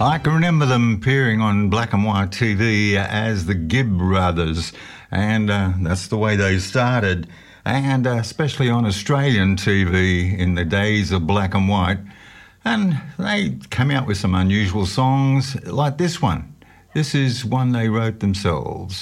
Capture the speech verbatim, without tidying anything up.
I can remember them appearing on black and white T V as the Gibb Brothers, and uh, that's the way they started, and uh, especially on Australian T V in the days of black and white. And they came out with some unusual songs like this one. This is one they wrote themselves.